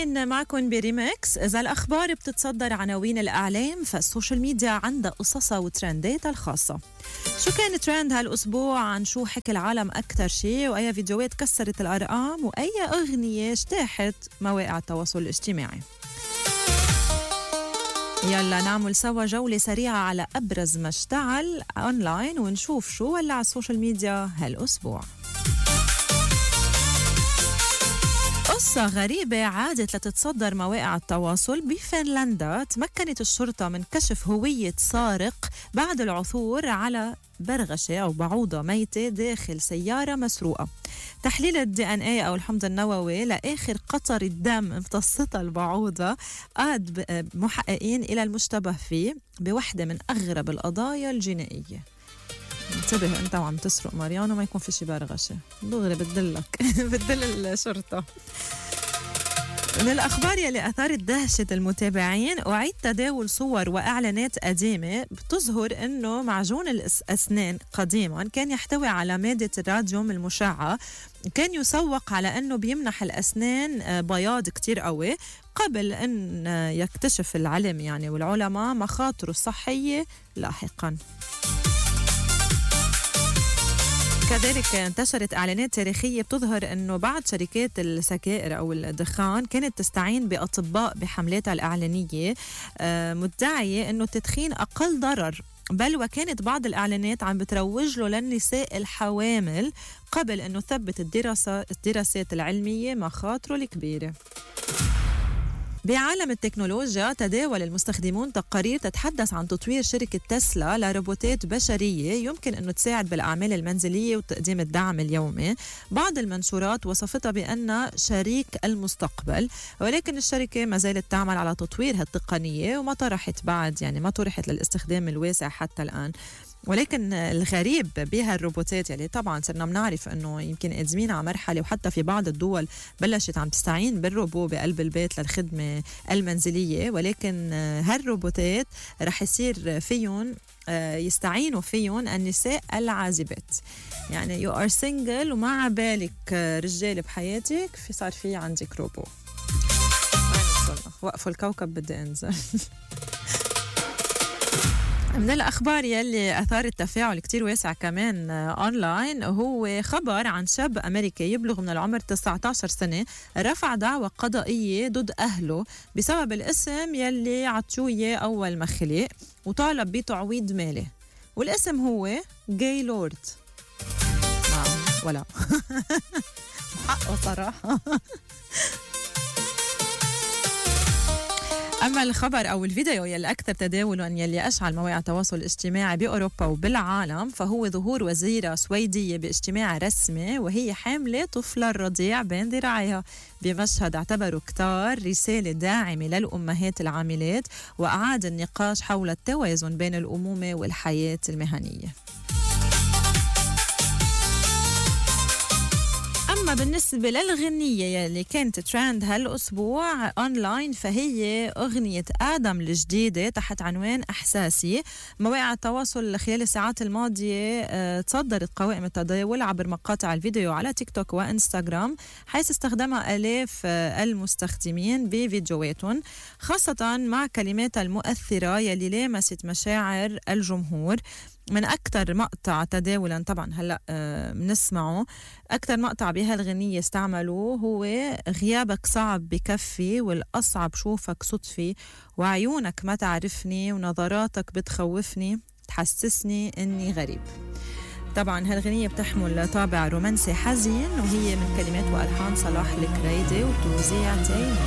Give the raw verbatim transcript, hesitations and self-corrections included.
مكملين معكم بريمكس. إذا الأخبار بتتصدر عناوين الإعلام فالسوشيال ميديا عندها قصصها وترنداتها الخاصة. شو كان ترند هالأسبوع؟ عن شو حكي العالم أكتر شيء؟ وأي فيديوهات كسرت الأرقام؟ وأي أغنية اجتاحت مواقع التواصل الاجتماعي؟ يلا نعمل سوا جولة سريعة على أبرز ما اشتعل أونلاين ونشوف شو ولع على السوشيال ميديا هالأسبوع. قصة غريبة عادت لتتصدر مواقع التواصل. بفنلندا تمكنت الشرطة من كشف هوية سارق بعد العثور على برغشة أو بعوضة ميتة داخل سيارة مسروقة. تحليل الدي ان اي أو الحمض النووي لآخر قطرة دم امتصتها البعوضة قاد محققين إلى المشتبه فيه بوحدة من أغرب القضايا الجنائية. انتبه انت وعم تسرق ماريانو ما يكون في شي برغشة دغري بتدلك بتدل الشرطة. من الأخبار يلي أثارت دهشة المتابعين أعيد تداول صور وإعلانات قديمة بتظهر أنه معجون الأسنان قديما كان يحتوي على مادة الراديوم المشعة، كان يسوق على أنه بيمنح الأسنان بياض كتير قوي قبل أن يكتشف العلم يعني والعلماء مخاطره الصحية لاحقا. كذلك انتشرت إعلانات تاريخية بتظهر أنه بعض شركات السكائر أو الدخان كانت تستعين بأطباء بحملاتها الإعلانية مدعية أنه التدخين أقل ضرر، بل وكانت بعض الإعلانات عم بتروج له للنساء الحوامل قبل أنه ثبت الدراسة الدراسات العلمية مخاطره الكبيرة. بعالم التكنولوجيا تداول المستخدمون تقارير تتحدث عن تطوير شركة تسلا لروبوتات بشرية يمكن أنه تساعد بالأعمال المنزلية وتقديم الدعم اليومي. بعض المنشورات وصفتها بأنها شريك المستقبل، ولكن الشركة ما زالت تعمل على تطوير هالتقنية وما طرحت بعد يعني ما طرحت للاستخدام الواسع حتى الآن. ولكن الغريب بها الروبوتات يلي طبعا صرنا بنعرف انه يمكن قادمين على مرحله وحتى في بعض الدول بلشت عم تستعين بالروبو بقلب البيت للخدمه المنزليه، ولكن هالروبوتات رح يصير فيهم يستعينوا فيهم النساء العازبات. يعني يو ار سنجل وما عبالك رجال بحياتك في صار في عندك روبو. وقفوا الكوكب بدي انزل. من الأخبار يلي أثارت تفاعل كتير واسع كمان أونلاين هو خبر عن شاب أمريكي يبلغ من العمر تسعة عشر سنة رفع دعوى قضائية ضد أهله بسبب الاسم يلي عطوه أول ما خلق وطالب بتعويض مالي، والاسم هو جاي لورد. آه ولا حقه صراحة. أما الخبر أو الفيديو يلي أكثر تداولاً يلي أشعل مواقع التواصل الاجتماعي بأوروبا وبالعالم فهو ظهور وزيرة سويدية باجتماع رسمي وهي حاملة طفلة الرضيع بين ذراعيها بمشهد اعتبروا كتار رسالة داعمة للأمهات العاملات وأعاد النقاش حول التوازن بين الأمومة والحياة المهنية. أما بالنسبة للغنية يلي كانت ترند هالأسبوع أونلاين فهي أغنية آدم الجديدة تحت عنوان أحساسي. مواقع التواصل خلال الساعات الماضية اه تصدرت قوائم التداول عبر مقاطع الفيديو على تيك توك وإنستغرام، حيث استخدمها آلاف اه المستخدمين بفيديوهاتهم، خاصة مع كلماتها المؤثرة يلي لامست مشاعر الجمهور. من أكثر مقطع تداولاً طبعاً هلأ بنسمعه، أكثر مقطع بهالغنية استعملوه هو غيابك صعب بكفي والأصعب شوفك صدفي وعيونك ما تعرفني ونظراتك بتخوفني تحسسني إني غريب. طبعاً هالغنية بتحمل طابع رومانسي حزين وهي من كلمات وألحان صلاح الكريدي وتوزيع تايم.